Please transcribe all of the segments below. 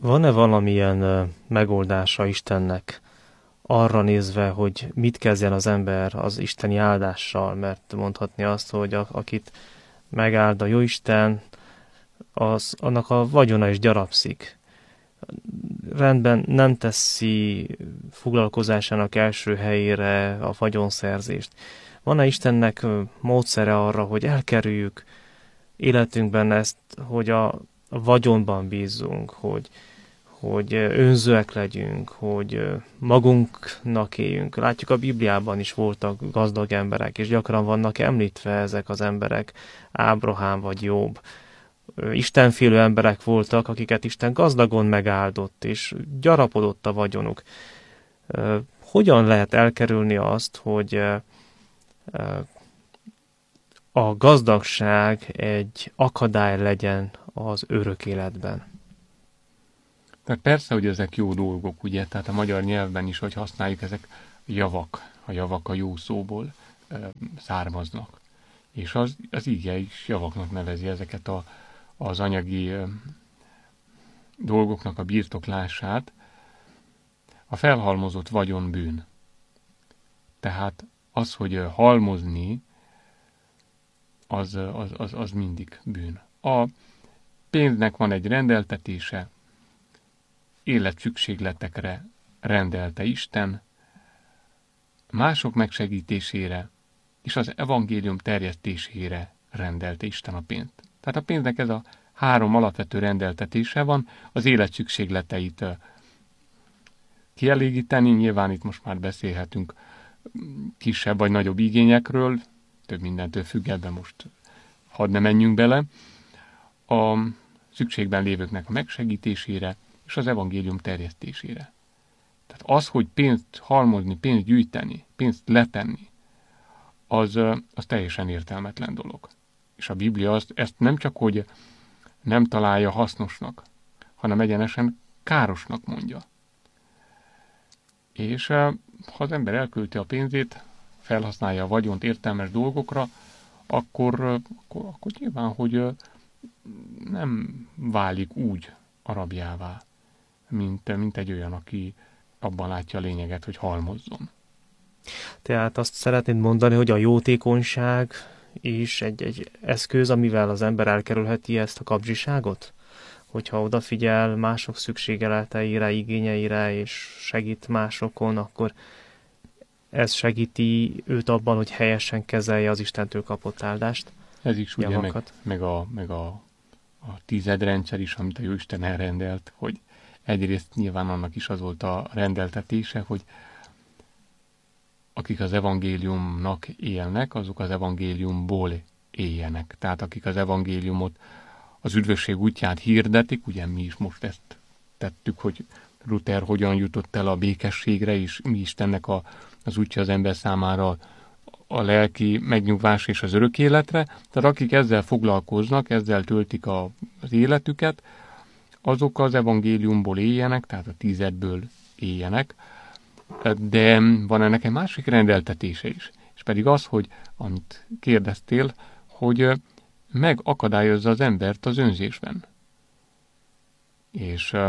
Van-e valamilyen megoldása Istennek arra nézve, hogy mit kezdjen az ember az isteni áldással? Mert mondhatni azt, hogy akit megáld a Jóisten, annak a vagyona is gyarapszik. Rendben nem teszi foglalkozásának első helyére a vagyonszerzést. Van-e Istennek módszere arra, hogy elkerüljük életünkben ezt, hogy a vagyonban bízzunk, hogy önzőek legyünk, hogy magunknak éljünk. Látjuk, a Bibliában is voltak gazdag emberek, és gyakran vannak említve ezek az emberek, Ábrahám vagy Jobb. Istenfélő emberek voltak, akiket Isten gazdagon megáldott, és gyarapodott a vagyonuk. Hogyan lehet elkerülni azt, hogy a gazdagság egy akadály legyen az örök életben? Tehát persze, hogy ezek jó dolgok, ugye, tehát a magyar nyelvben is, hogy használjuk, ezek javak, a javak a jó szóból származnak. És az ige is javaknak nevezi ezeket az anyagi dolgoknak a birtoklását. A felhalmozott vagyon bűn. Tehát az, hogy halmozni, az mindig bűn. A pénznek van egy rendeltetése, életszükségletekre rendelte Isten, mások megsegítésére és az evangélium terjesztésére rendelte Isten a pénzt. Tehát a pénznek ez a 3 alapvető rendeltetése van, az életszükségleteit kielégíteni, nyilván itt most már beszélhetünk kisebb vagy nagyobb igényekről, több mindentől függ, ebben most hadd ne menjünk bele, a szükségben lévőknek a megsegítésére és az evangélium terjesztésére. Tehát az, hogy pénzt halmozni, pénzt gyűjteni, pénzt letenni, az teljesen értelmetlen dolog. És a Biblia ezt nem csak, hogy nem találja hasznosnak, hanem egyenesen károsnak mondja. És ha az ember elkölti a pénzét, felhasználja a vagyont értelmes dolgokra, akkor nyilván, hogy nem válik úgy a rabjává, mint egy olyan, aki abban látja a lényeget, hogy halmozzon. Tehát azt szeretnéd mondani, hogy a jótékonyság is egy eszköz, amivel az ember elkerülheti ezt a kapzsiságot? Hogyha odafigyel mások szükségleteire, igényeire, és segít másokon, akkor ez segíti őt abban, hogy helyesen kezelje az Istentől kapott áldást? Ez is ugye meg a tizedrendszer is, amit a Jóisten elrendelt, hogy egyrészt nyilván annak is az volt a rendeltetése, hogy akik az evangéliumnak élnek, azok az evangéliumból éljenek. Tehát akik az evangéliumot, az üdvösség útját hirdetik, ugye mi is most ezt tettük, hogy Luther hogyan jutott el a békességre, és mi Istennek az útja az ember számára a lelki megnyugvás és az örök életre. Tehát akik ezzel foglalkoznak, ezzel töltik az életüket, azok az evangéliumból éljenek, tehát a 10-ből éljenek, de van ennek egy másik rendeltetése is, és pedig az, hogy amit kérdeztél, hogy megakadályozza az embert az önzésben. És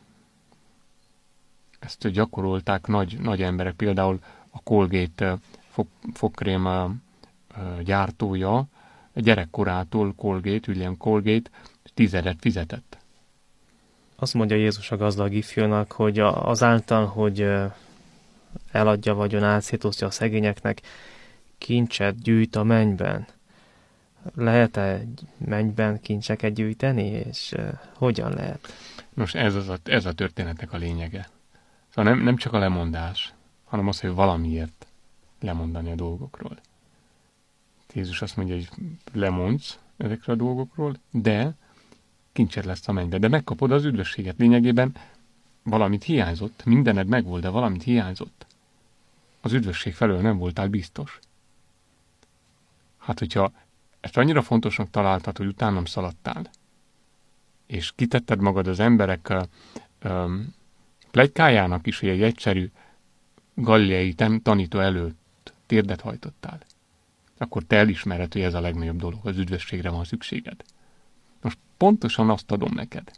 ezt gyakorolták nagy emberek, például a Colgate fogkrém gyártója, gyerekkorától Colgate, William Colgate 10 000 fizetett. Azt mondja Jézus a gazdag ifjúnak, hogy azáltal, hogy eladja vagyonát, szétosztja a szegényeknek, kincset gyűjt a mennyben. Lehet-e egy mennyben kincseket gyűjteni, és hogyan lehet? Nos, ez a történetnek a lényege. Szóval nem csak a lemondás, hanem az, hogy valamiért lemondani a dolgokról. Jézus azt mondja, hogy lemondsz ezekről a dolgokról, de kincsed lesz a mennybe. De megkapod az üdvösséget. Lényegében valamit hiányzott, mindened megvolt, de valamit hiányzott. Az üdvösség felől nem voltál biztos. Hát, hogyha ezt annyira fontosnak találtad, hogy utánam szaladtál, és kitetted magad az emberek pletykájának is, hogy egy egyszerű galileai tanító előtt térdet hajtottál, akkor te elismered, hogy ez a legnagyobb dolog, az üdvösségre van szükséged. Most pontosan azt adom neked.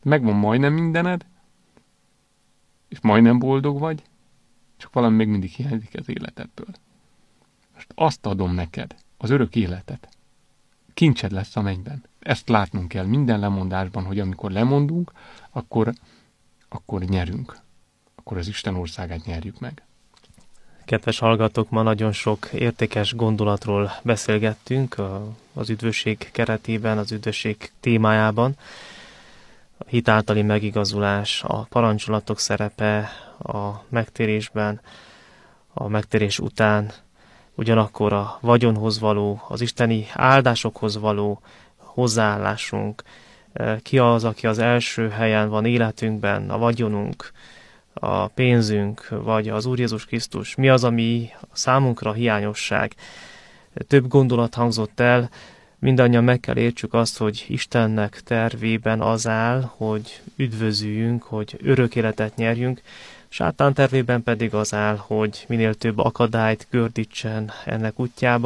Megvan majdnem mindened, és majdnem boldog vagy, csak valami még mindig hiányzik az életedből. Most azt adom neked, az örök életet. Kincsed lesz a mennyben. Ezt látnunk kell minden lemondásban, hogy amikor lemondunk, akkor nyerünk. Akkor az Isten országát nyerjük meg. Kedves hallgatók, ma nagyon sok értékes gondolatról beszélgettünk az üdvösség keretében, az üdvösség témájában. A hit általi megigazulás, a parancsolatok szerepe a megtérésben, a megtérés után, ugyanakkor a vagyonhoz való, az isteni áldásokhoz való hozzáállásunk. Ki az, aki az első helyen van életünkben, a vagyonunk, a pénzünk, vagy az Úr Jézus Krisztus? Mi az, ami számunkra hiányosság? Több gondolat hangzott el, mindannyian meg kell értsük azt, hogy Istennek tervében az áll, hogy üdvözüljünk, hogy örök életet nyerjünk, Sátán tervében pedig az áll, hogy minél több akadályt gördítsen ennek útjába,